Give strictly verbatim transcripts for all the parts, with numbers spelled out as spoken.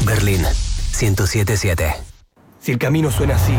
Berlín, ciento siete punto siete. Si el camino suena así,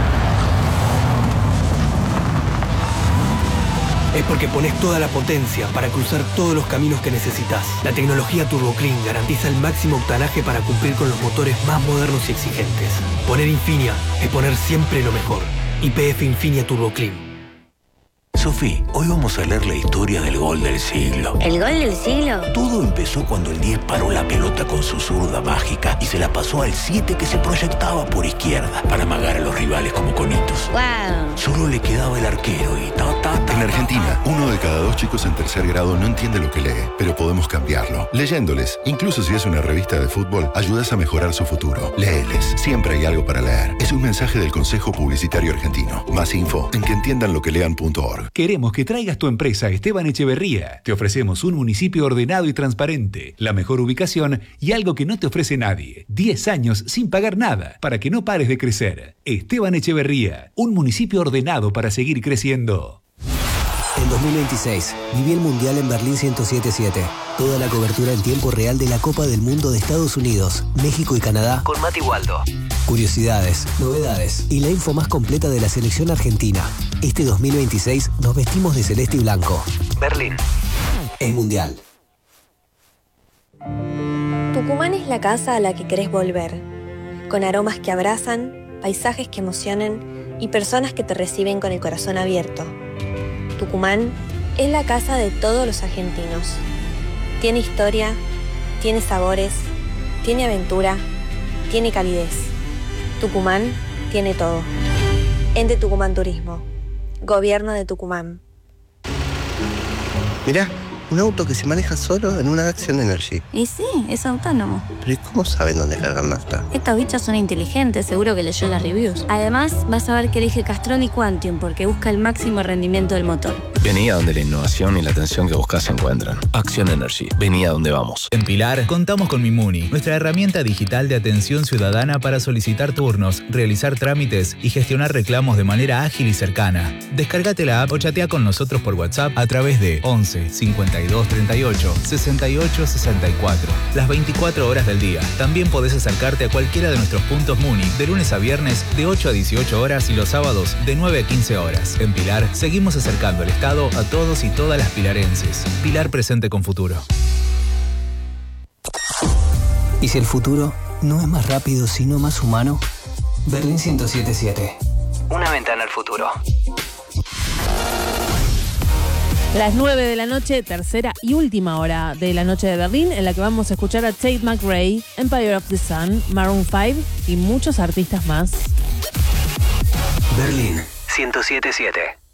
es porque pones toda la potencia para cruzar todos los caminos que necesitas. La tecnología Turbo Clean garantiza el máximo octanaje para cumplir con los motores más modernos y exigentes. Poner Infinia es poner siempre lo mejor. Y P F Infinia Turbo Clean. Sofi, hoy vamos a leer la historia del gol del siglo. ¿El gol del siglo? Todo empezó cuando el diez paró la pelota con su zurda mágica y se la pasó al siete que se proyectaba por izquierda para amagar a los rivales como conitos. ¡Wow! Solo le quedaba el arquero y ta, ta, ta. En Argentina, uno de cada dos chicos en tercer grado no entiende lo que lee, pero podemos cambiarlo. Leyéndoles, incluso si es una revista de fútbol, ayudas a mejorar su futuro. Léeles, siempre hay algo para leer. Es un mensaje del Consejo Publicitario Argentino. Más info en que entiendan lo que lean punto org. Queremos que traigas tu empresa a Esteban Echeverría. Te ofrecemos un municipio ordenado y transparente, la mejor ubicación y algo que no te ofrece nadie. diez años sin pagar nada, para que no pares de crecer. Esteban Echeverría, un municipio ordenado para seguir creciendo. En dos mil veintiséis, viví el Mundial en Berlín ciento siete punto siete. Toda la cobertura en tiempo real de la Copa del Mundo de Estados Unidos, México y Canadá con Mati Waldo. Curiosidades, novedades y la info más completa de la selección argentina. Este dos mil veintiséis nos vestimos de celeste y blanco. Berlín es mundial. Tucumán es la casa a la que querés volver, con aromas que abrazan, paisajes que emocionan y personas que te reciben con el corazón abierto. Tucumán es la casa de todos los argentinos. Tiene historia, tiene sabores, tiene aventura, tiene calidez. Tucumán tiene todo. Ente Tucumán Turismo. Gobierno de Tucumán. Mirá, un auto que se maneja solo en una Action Energy. Y sí, es autónomo. Pero ¿y cómo saben dónde cargar nafta? Estos bichos son inteligentes, seguro que leyó las reviews. Además, vas a ver que elige Castrol y Quantium porque busca el máximo rendimiento del motor. Vení a donde la innovación y la atención que buscas se encuentran. Action Energy. Vení a donde vamos. En Pilar, contamos con Mimuni, nuestra herramienta digital de atención ciudadana para solicitar turnos, realizar trámites y gestionar reclamos de manera ágil y cercana. Descargate la app o chatea con nosotros por WhatsApp a través de once cincuenta y dos treinta y ocho sesenta y ocho sesenta y cuatro. Las veinticuatro horas del día. También podés acercarte a cualquiera de nuestros puntos Muni de lunes a viernes de ocho a dieciocho horas y los sábados de nueve a quince horas. En Pilar, seguimos acercando el Estado a todos y todas las pilarenses. Pilar presente con futuro. ¿Y si el futuro no es más rápido sino más humano? Berlín ciento siete punto siete. Una ventana al futuro. Las nueve de la noche, tercera y última hora de la noche de Berlín, en la que vamos a escuchar a Tate McRae, Empire of the Sun, Maroon cinco y muchos artistas más. Berlín ciento siete punto siete.